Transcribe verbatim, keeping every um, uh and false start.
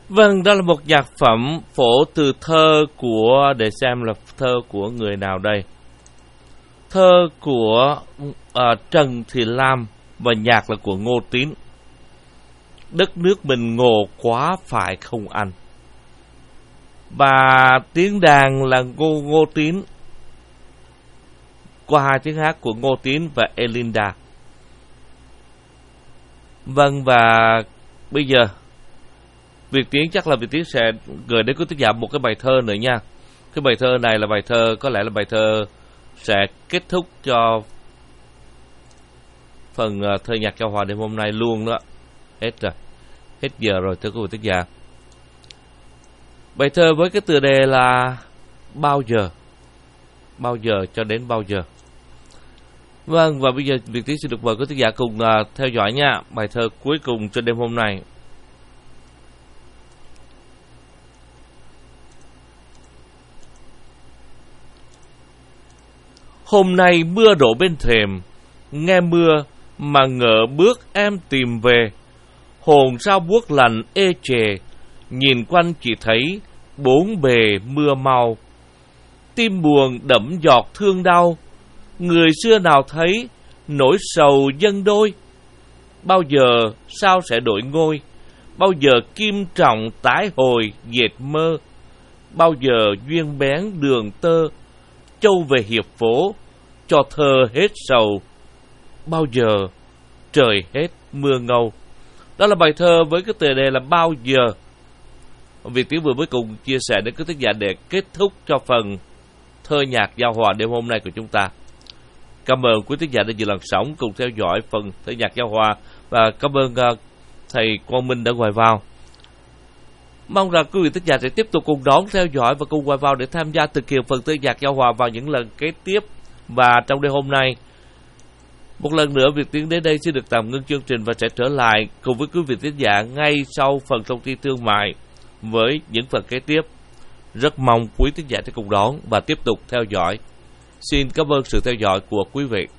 Vâng, đó là một nhạc phẩm phổ từ thơ của, để xem là thơ của người nào đây. Thơ của uh, Trần Thị Lam và nhạc là của Ngô Tín. Đất nước mình ngộ quá phải không anh? Và tiếng đàn là Ngô Ngô Tín qua hai tiếng hát của Ngô Tín và Elinda. Vâng, và bây giờ Việt Tiến chắc là Việt Tiến sẽ gửi đến quý thính giả một cái bài thơ nữa nha. Cái bài thơ này là bài thơ, có lẽ là bài thơ sẽ kết thúc cho phần uh, thơ nhạc giao hòa đêm hôm nay luôn đó. Hết rồi, hết giờ rồi thưa quý vị thính giả. Bài thơ với cái tựa đề là Bao giờ, bao giờ cho đến bao giờ. Vâng, và bây giờ Việt Tiến sẽ được mời quý thính giả cùng uh, theo dõi nha. Bài thơ cuối cùng cho đêm hôm nay. Hôm nay mưa đổ bên thềm, nghe mưa mà ngỡ bước em tìm về. Hồn sao buốt lạnh ê chề, nhìn quanh chỉ thấy bốn bề mưa mau. Tim buồn đẫm giọt thương đau, người xưa nào thấy nỗi sầu dâng đôi. Bao giờ sao sẽ đổi ngôi, bao giờ kim trọng tái hồi dệt mơ. Bao giờ duyên bén đường tơ, châu về hiệp phố, cho thơ hết sầu. Bao giờ trời hết mưa ngâu. Đó là bài thơ với cái tựa đề là Bao giờ. Việt Tiến vừa mới cùng chia sẻ đến quý thính giả để kết thúc cho phần thơ nhạc giao hòa đêm hôm nay của chúng ta. Cảm ơn quý thính giả đã dự làn sóng cùng theo dõi phần thơ nhạc giao hòa, và cảm ơn uh, thầy Quang Minh đã gọi vào. Mong rằng quý vị thính giả sẽ tiếp tục cùng đón theo dõi và cùng gọi vào để tham gia thực hiện phần thơ nhạc giao hòa vào những lần kế tiếp. Và trong đêm hôm nay, một lần nữa Việt Tiến đến đây xin được tạm ngưng chương trình và sẽ trở lại cùng với quý vị thính giả ngay sau phần thông tin thương mại với những phần kế tiếp. Rất mong quý thính giả sẽ cùng đón và tiếp tục theo dõi. Xin cảm ơn sự theo dõi của quý vị.